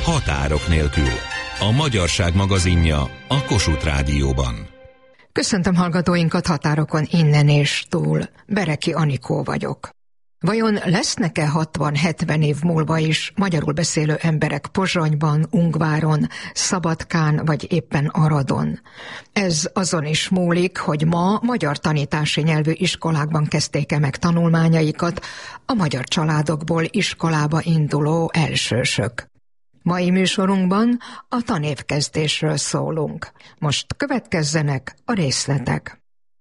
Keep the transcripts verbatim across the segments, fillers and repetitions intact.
Határok nélkül. A Magyarság magazinja a Kossuth Rádióban. Köszöntöm hallgatóinkat határokon innen és túl. Bereki Anikó vagyok. Vajon lesznek-e hatvan-hetven év múlva is magyarul beszélő emberek Pozsonyban, Ungváron, Szabadkán vagy éppen Aradon? Ez azon is múlik, hogy ma magyar tanítási nyelvű iskolákban kezdték-e meg tanulmányaikat a magyar családokból iskolába induló elsősök. Mai műsorunkban a tanévkezdésről szólunk. Most következzenek a részletek.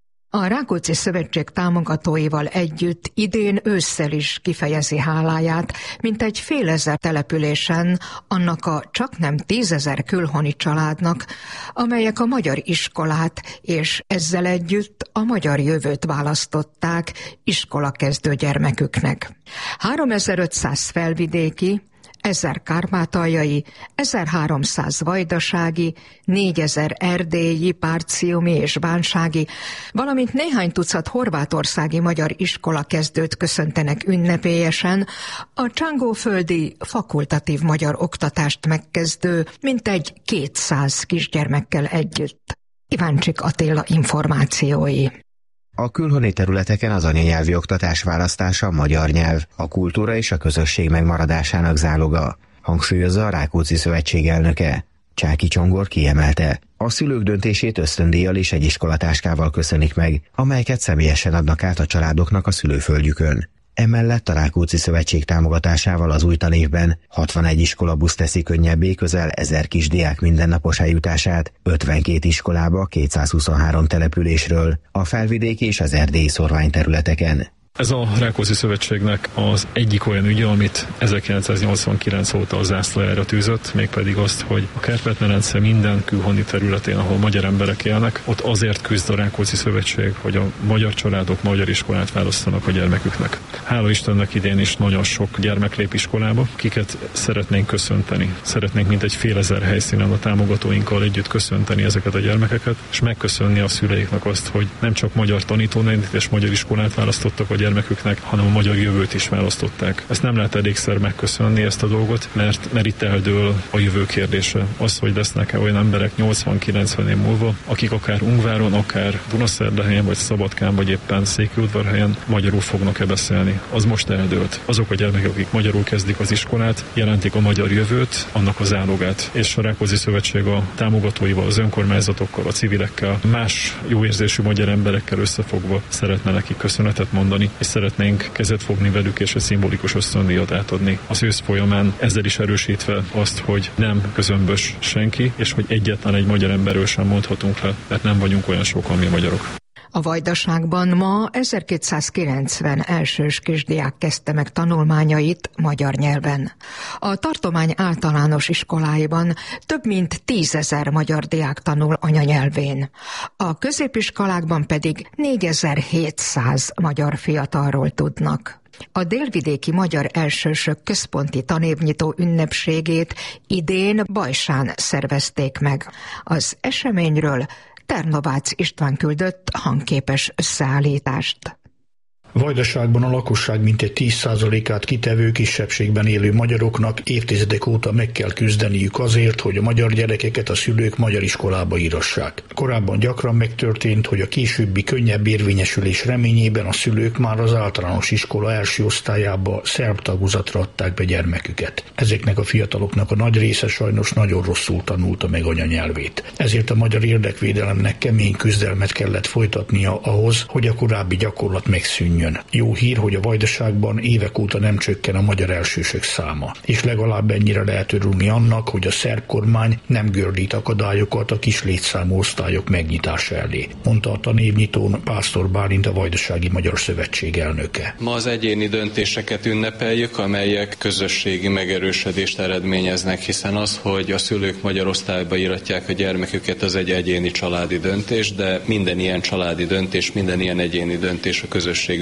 A Rákóczi Szövetség támogatóival együtt idén ősszel is kifejezi háláját, mintegy fél ezer településen annak a csaknem tízezer külhoni családnak, amelyek a magyar iskolát és ezzel együtt a magyar jövőt választották iskolakezdő gyermeküknek. háromezer-ötszáz felvidéki, ezer kárpátaljai, ezerháromszáz vajdasági, négyezer erdélyi, párciumi és bánsági, valamint néhány tucat horvátországi magyar iskola kezdőt köszöntenek ünnepélyesen a csangóföldi fakultatív magyar oktatást megkezdő mintegy kétszáz kisgyermekkel együtt. Iváncsik Attila információi. A külhoni területeken az anyanyelvi oktatás választása a magyar nyelv, a kultúra és a közösség megmaradásának záloga, hangsúlyozza a Rákóczi Szövetség elnöke. Csáky Csongor kiemelte, a szülők döntését ösztöndíjjal és egy iskolatáskával köszönik meg, amelyeket személyesen adnak át a családoknak a szülőföldjükön. Emellett a Rákóczi Szövetség támogatásával az új tanévben hatvanegy iskolabusz teszi könnyebbé közel ezer kisdiák mindennapos eljutását ötvenkét iskolába kétszázhuszonhárom településről, a felvidéki és az erdélyi szorványterületeken. Ez a Rákóczi Szövetségnek az egyik olyan ügye, amit ezerkilencszáznyolcvankilenc óta a zászlajára tűzött, mégpedig azt, hogy a Kárpát-medence minden külhoni területén, ahol magyar emberek élnek, ott azért küzd a Rákóczi Szövetség, hogy a magyar családok magyar iskolát választanak a gyermeküknek. Hála Istennek idén is nagyon sok gyermek lép iskolába, kiket szeretnénk köszönteni. Szeretnénk mintegy fél ezer helyszínen a támogatóinkkal együtt köszönteni ezeket a gyermekeket, és megköszönni a szüleiknek azt, hogy nem csak magyar tanítónénit és magyar iskolát választottak a gyermeküknek, hanem a magyar jövőt is választották. Ezt nem lehet elégszer megköszönni, ezt a dolgot, mert, mert itt eldől a jövő kérdése. Az, hogy lesznek-e olyan emberek nyolcvan-kilencven év múlva, akik akár Ungváron, akár Dunaszerdahelyen, vagy Szabadkán, vagy éppen Székelyudvarhelyen magyarul fognak-e beszélni. Az most eldőlt. Azok a gyermekek, akik magyarul kezdik az iskolát, jelentik a magyar jövőt, annak az zálogát. És a Rákóczi Szövetség a támogatóival, az önkormányzatokkal, a civilekkel, más jóérzésű magyar emberekkel összefogva szeretne nekik köszönetet mondani, és szeretnénk kezet fogni velük és egy szimbolikus ösztöndíjat átadni az ősz folyamán, ezzel is erősítve azt, hogy nem közömbös senki, és hogy egyetlen egy magyar emberről sem mondhatunk le, mert nem vagyunk olyan sokan, mi magyarok. A Vajdaságban ma ezerkétszázkilencven elsős kisdiák kezdte meg tanulmányait magyar nyelven. A tartomány általános iskoláiban több mint tízezer magyar diák tanul anyanyelvén. A középiskolákban pedig négyezer-hétszáz magyar fiatalról tudnak. A délvidéki magyar elsősök központi tanévnyitó ünnepségét idén Bajsán szervezték meg. Az eseményről Ternovác István küldött hangképes összeállítást. Vajdaságban a lakosság mintegy tíz százalékát kitevő kisebbségben élő magyaroknak évtizedek óta meg kell küzdeniük azért, hogy a magyar gyerekeket a szülők magyar iskolába írassák. Korábban gyakran megtörtént, hogy a későbbi könnyebb érvényesülés reményében a szülők már az általános iskola első osztályába szerb tagozatra adták be gyermeküket. Ezeknek a fiataloknak a nagy része sajnos nagyon rosszul tanulta meg anyanyelvét. Ezért a magyar érdekvédelemnek kemény küzdelmet kellett folytatnia ahhoz, hogy a korábbi gyakorlat megszűnjön. Jó hír, hogy a Vajdaságban évek óta nem csökken a magyar elsősök száma, és legalább ennyire lehet örülni annak, hogy a szerb kormány nem gördít akadályokat a kis létszámú osztályok megnyitása elé, mondta a tanévnyitón Pásztor Bálint, a Vajdasági Magyar Szövetség elnöke. Ma az egyéni döntéseket ünnepeljük, amelyek közösségi megerősödést eredményeznek, hiszen az, hogy a szülők magyar osztályba íratják a gyermeküket, az egy egyéni családi döntés, de minden ilyen családi döntés, minden ilyen egyéni döntés a közösségünk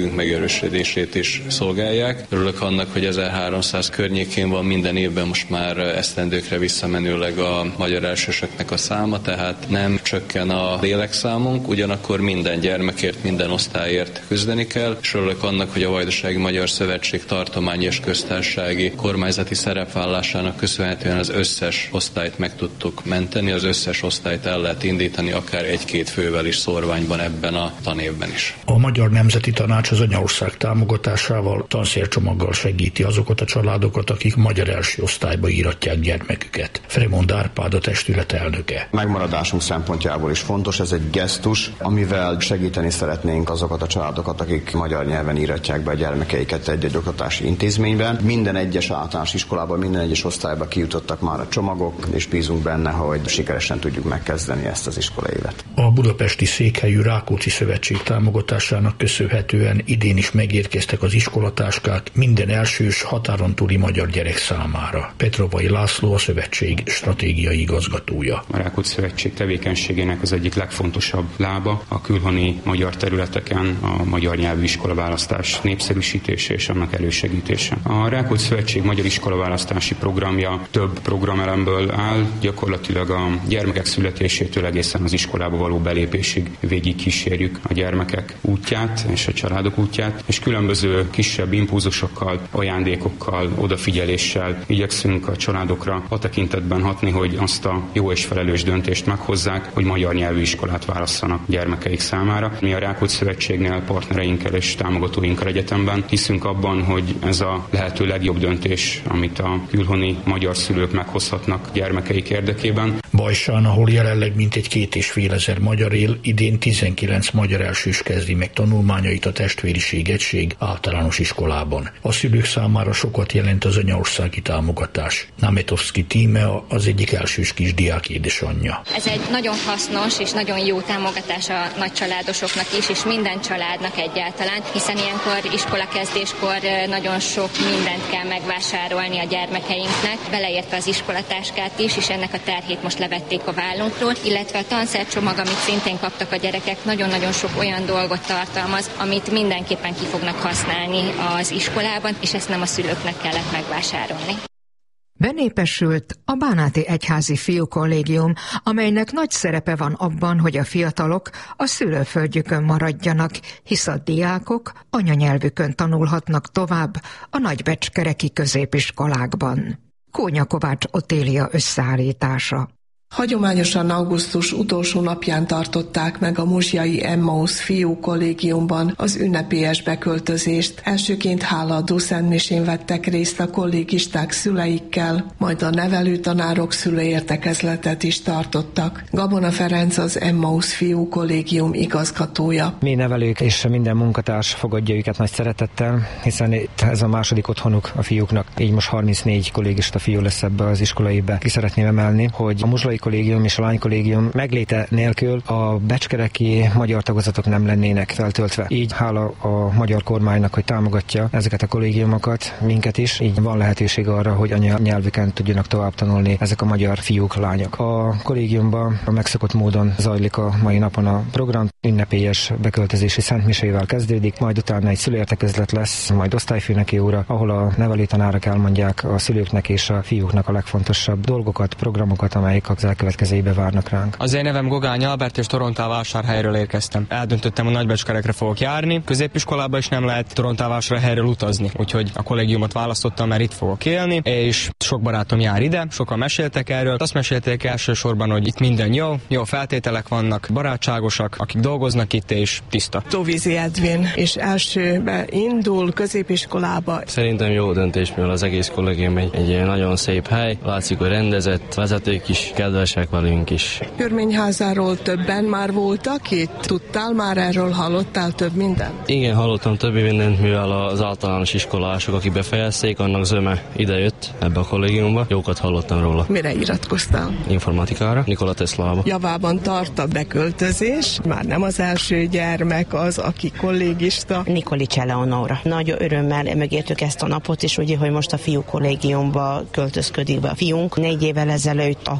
közösségünk megerősödését is szolgálják. Örülök annak, hogy ezerháromszáz környékén van minden évben most már esztendőkre visszamenőleg a magyar elsősöknek a száma, tehát nem csökken a lélekszámunk, ugyanakkor minden gyermekért, minden osztályért küzdeni kell, és örülök annak, hogy a Vajdasági Magyar Szövetség tartományi és köztársasági kormányzati szerepvállásának köszönhetően az összes osztályt meg tudtuk menteni, az összes osztályt el lehet indítani, akár egy-két fővel is szórványban ebben a tanévben is. A Magyar Nemzeti Tanács az anyaország támogatásával tanszércsomaggal segíti azokat a családokat, akik magyar első osztályba íratják gyermeküket. Fremond Árpád a testület elnöke. Megmaradásunk szempontjából is fontos, ez egy gesztus, amivel segíteni szeretnénk azokat a családokat, akik magyar nyelven íratják be a gyermekeiket egy-egy oktatási intézményben. Minden egyes általános iskolában, minden egyes osztályba kijutottak már a csomagok, és bízunk benne, hogy sikeresen tudjuk megkezdeni ezt az iskolaévet. A budapesti székhelyű Rákóczi Szövetség támogatásának köszönhetően idén is megérkeztek az iskolatáskák minden elsős határon túli magyar gyerek számára. Petrovai László a szövetség stratégiai igazgatója. A Rákóczi Szövetség tevékenységének az egyik legfontosabb lába a külhoni magyar területeken a magyar nyelvű iskolaválasztás népszerűsítése és annak elősegítése. A Rákóczi Szövetség magyar iskolaválasztási programja több programelemből áll, gyakorlatilag a gyermekek születésétől egészen az iskolába való belépésig végig kísérjük a gyermekek útját és a családok útját, és különböző kisebb impulzusokkal, ajándékokkal, odafigyeléssel igyekszünk a családokra a tekintetben hatni, hogy azt a jó és felelős döntést meghozzák, hogy magyar nyelvű iskolát válasszanak gyermekeik számára. Mi a Rákóczi Szövetségnél partnereinkkel és támogatóinkkal egyetemben hiszünk abban, hogy ez a lehető legjobb döntés, amit a külhoni magyar szülők meghozhatnak gyermekeik érdekében. Bajsán, ahol jelenleg mintegy két és fél ezer magyar él, idén tizenkilenc magyar elsős kezdi meg tanulmányait a Testvériség Egység általános iskolában. A szülők számára sokat jelent az anyaországi támogatás. Nametovszki Tíme az egyik elsős kisdiák édesanyja. Ez egy nagyon hasznos és nagyon jó támogatás a nagycsaládosoknak is, és minden családnak egyáltalán, hiszen ilyenkor iskolakezdéskor nagyon sok mindent kell megvásárolni a gyermekeinknek, beleértve az iskolatáskát is, és ennek a terhét most levették a vállunkról, illetve a tanszercsomag, amit szintén kaptak a gyerekek, nagyon-nagyon sok olyan dolgot tartalmaz, amit mindenképpen ki fognak használni az iskolában, és ezt nem a szülőknek kellett megvásárolni. Benépesült a Bánáti Egyházi Fiúkollégium, amelynek nagy szerepe van abban, hogy a fiatalok a szülőföldjükön maradjanak, hisz a diákok anyanyelvükön tanulhatnak tovább a nagybecskereki középiskolákban. Kónya Kovács Otélia összeállítása. Hagyományosan augusztus utolsó napján tartották meg a muzsiai Emmaus Fiúkollégiumban az ünnepélyes beköltözést. Elsőként hálaadó szentmisén vettek részt a kollégisták szüleikkel, majd a nevelőtanárok szülőértekezletet is tartottak. Gabona Ferenc az Emmaus Fiúkollégium igazgatója. Mi nevelők és minden munkatárs fogadja őket nagy szeretettel, hiszen itt ez a második otthonuk a fiúknak. Így most harmincnégy kollégista fiú lesz ebbe az iskolaébe. Ki szeretném emelni, hogy a muzsai kollégium és a lánykollégium megléte nélkül a becskereki magyar tagozatok nem lennének feltöltve. Így hála a magyar kormánynak, hogy támogatja ezeket a kollégiumokat, minket is, így van lehetőség arra, hogy anyanyelvüken tudjanak tovább tanulni ezek a magyar fiúk, lányok. A kollégiumban a megszokott módon zajlik a mai napon a program, ünnepélyes beköltözési szentmisével kezdődik, majd utána egy szülőértekezlet lesz, majd osztályfőnöki óra, ahol a nevelőtanárok elmondják a szülőknek és a fiúknak a legfontosabb dolgokat, programokat, amelyek az elkövetkező évben várnak ránk. Az én nevem Gogány Albert, és Torontálvásárhelyről érkeztem. Eldöntöttem, hogy nagybecskerekre fogok járni. Középiskolába is nem lehet Torontálvásárhelyről utazni, úgyhogy a kollégiumot választottam, mert itt fogok élni, és sok barátom jár ide, sokan meséltek erről. Azt mesélték elsősorban, hogy itt minden jó, jó feltételek vannak, barátságosak, akik dolgoznak itt, és tiszta. Tóvízi Edvin, és elsőbe indul középiskolába. Szerintem jó döntés, mivel az egész kollégium egy, egy nagyon szép hely, látszik, hogy rendezett, vezetők is kedvesek velünk is. Körményházáról többen már voltak itt? Tudtál már erről, hallottál több mindent? Igen, hallottam többi mindent, mivel az általános iskolások, akik befejezték, annak zöme idejött ebbe a kollégiumba. Jókat hallottam róla. Mire iratkoztál? Informatikára, Nikola Teslába. Javában tart a beköltözés, már nem az első gyermek az, aki kollégista. Nikolics Eleonora. Nagy örömmel megértük ezt a napot is, ugye, hogy most a fiú kollégiumba költözködik be a fiunk. Négy évvel ezelőtt akkor a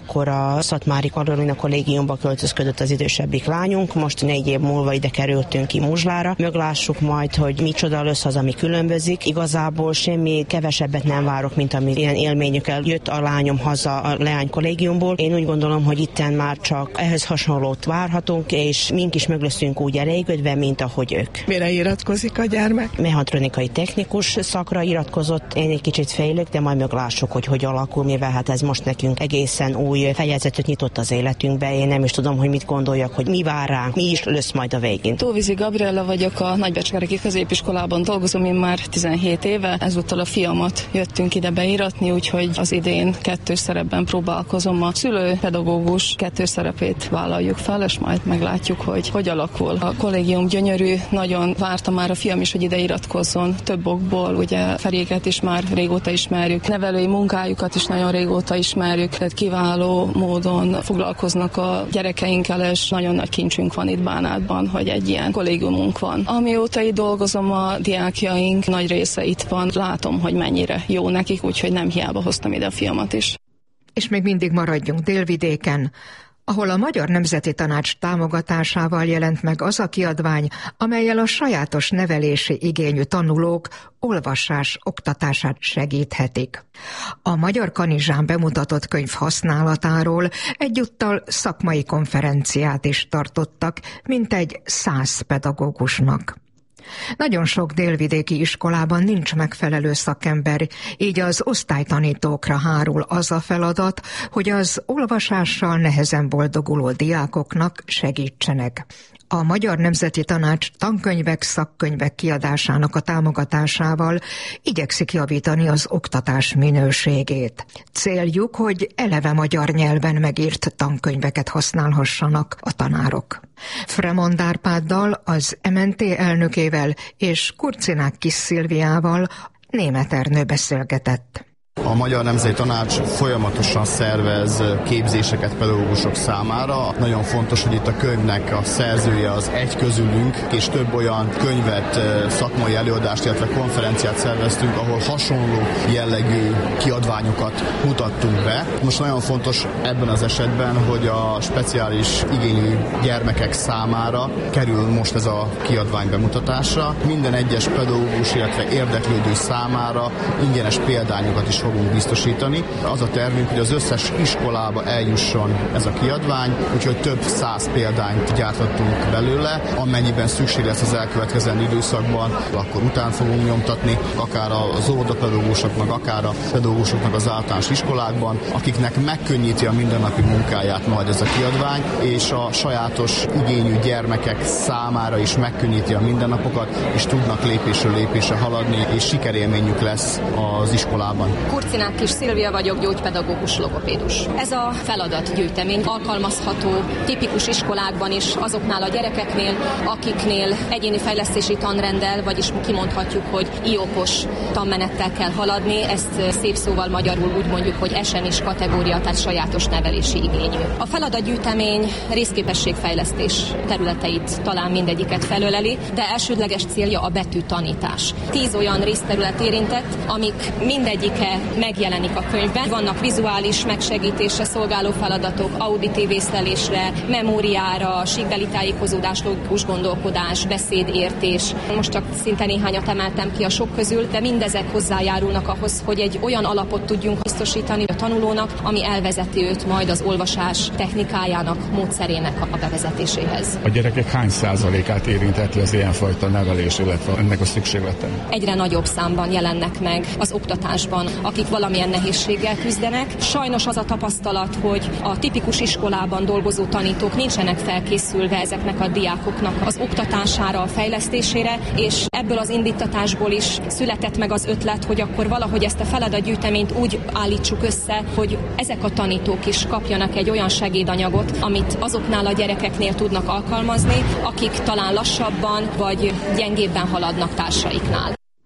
a Szatmári Karolina kollégiumba költözködött az idősebbik lányunk, most négy év múlva ide kerültünk ki Muzslára. Meglássuk majd, hogy micsoda lesz az, ami különbözik. Igazából semmi kevesebbet nem várok, mint ami ilyen élményükkel jött a lányom haza a leány kollégiumból. Én úgy gondolom, hogy itten már csak ehhez hasonlót várhatunk, és mink is meg leszünk úgy elégedve, mint ahogy ők. Mire iratkozik a gyermek? Mechatronikai technikus szakra iratkozott. Én egy kicsit félök, de majd meglássuk, hogy hogy alakul, mivel hát ez most nekünk egészen új fejezetet nyitott az életünkbe. Én nem is tudom, hogy mit gondoljak, hogy mi vár ránk, mi is lesz majd a végén. Tóvizi Gabriella vagyok, a Nagybecskereki középiskolában dolgozom, én már tizenhét éve. Ezúttal a fiamat jöttünk ide beíratni, úgyhogy az idén kettős szerepben próbálkozom. A szülő pedagógus kettős szerepét vállaljuk fel, és majd meglátjuk, hogy hogy alakul. A kollégium gyönyörű, nagyon várta már a fiam is, hogy ide iratkozzon több okból. Ugye Feréket is már régóta ismerjük, nevelői munkájukat is nagyon régóta ismerjük, tehát kiváló módon foglalkoznak a gyerekeinkkel, és nagyon nagy kincsünk van itt Bánátban, hogy egy ilyen kollégiumunk van. Amióta itt dolgozom, a diákjaink nagy része itt van, látom, hogy mennyire jó nekik, úgyhogy nem hiába hoztam ide a fiamat is. És még mindig maradjunk Délvidéken, ahol a Magyar Nemzeti Tanács támogatásával jelent meg az a kiadvány, amellyel a sajátos nevelési igényű tanulók olvasás oktatását segíthetik. A Magyar Kanizsán bemutatott könyv használatáról egyúttal szakmai konferenciát is tartottak, mintegy száz pedagógusnak. Nagyon sok délvidéki iskolában nincs megfelelő szakember, így az osztálytanítókra hárul az a feladat, hogy az olvasással nehezen boldoguló diákoknak segítsenek. A Magyar Nemzeti Tanács tankönyvek, szakkönyvek kiadásának a támogatásával igyekszik javítani az oktatás minőségét. Céljuk, hogy eleve magyar nyelven megírt tankönyveket használhassanak a tanárok. Fremond Árpáddal, az em en té elnökével és Kurcinák Kis Szilviával Németh Ernő beszélgetett. A Magyar Nemzeti Tanács folyamatosan szervez képzéseket pedagógusok számára. Nagyon fontos, hogy itt a könyvnek a szerzője az egy közülünk, és több olyan könyvet, szakmai előadást, illetve konferenciát szerveztünk, ahol hasonló jellegű kiadványokat mutattunk be. Most nagyon fontos ebben az esetben, hogy a speciális igényű gyermekek számára kerül most ez a kiadvány bemutatásra. Minden egyes pedagógus, illetve érdeklődő számára ingyenes példányokat is fogunk biztosítani. Az a tervünk, hogy az összes iskolába eljusson ez a kiadvány, úgyhogy több száz példányt gyártottunk belőle, amennyiben szükség lesz az elkövetkezendő időszakban, akkor után fogunk nyomtatni, akár az óvodapedagógusoknak, akár a pedagógusoknak az általános iskolákban, akiknek megkönnyíti a mindennapi munkáját majd ez a kiadvány, és a sajátos igényű gyermekek számára is megkönnyíti a mindennapokat, és tudnak lépésről lépésre haladni, és sikerélményük lesz az iskolában. Kurcinák Kis Szilvia vagyok, gyógypedagógus, logopédus. Ez a feladatgyűjtemény alkalmazható tipikus iskolákban is azoknál a gyerekeknél, akiknél egyéni fejlesztési tanrenddel, vagyis kimondhatjuk, hogy i o pos tanmenettel kell haladni, ezt szép szóval magyarul úgy mondjuk, hogy es em is kategória, tehát sajátos nevelési igényű. A feladatgyűjtemény részképességfejlesztés területeit talán mindegyiket felöleli, de elsődleges célja a betűtanítás. Tíz olyan részterület érintett, amik mindegyike megjelenik a könyvben. Vannak vizuális megsegítésre szolgáló feladatok, auditív észlelésre, memóriára, síkbeli tájékozódás, logikus gondolkodás, beszédértés. Most csak szinte néhányat emeltem ki a sok közül, de mindezek hozzájárulnak ahhoz, hogy egy olyan alapot tudjunk biztosítani a tanulónak, ami elvezeti őt majd az olvasás technikájának, módszerének a bevezetéséhez. A gyerekek hány százalékát érintheti az ilyenfajta nevelés, illetve ennek a szükséglete? Egyre nagyobb számban jelennek meg az oktatásban, akik valamilyen nehézséggel küzdenek. Sajnos az a tapasztalat, hogy a tipikus iskolában dolgozó tanítók nincsenek felkészülve ezeknek a diákoknak az oktatására, a fejlesztésére, és ebből az indítatásból is született meg az ötlet, hogy akkor valahogy ezt a feladatgyűjteményt úgy állítsuk össze, hogy ezek a tanítók is kapjanak egy olyan segédanyagot, amit azoknál a gyerekeknél tudnak alkalmazni, akik talán lassabban vagy gyengébben haladnak társaiknál.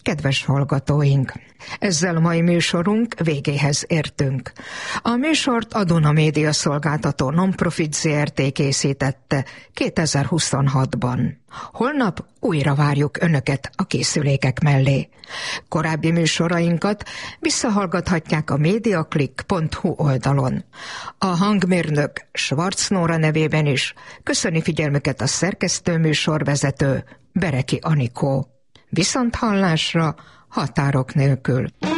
Kedves hallgatóink! Ezzel a mai műsorunk végéhez értünk. A műsort a Duna Média Szolgáltató Non-Profit zé er té készítette kétezer-huszonhatban. Holnap újra várjuk Önöket a készülékek mellé. Korábbi műsorainkat visszahallgathatják a mediaclick pont hu oldalon. A hangmérnök Schwarz Nóra nevében is köszöni figyelmüket a szerkesztő műsorvezető Bereki Anikó. Viszont hallásra, határok nélkül.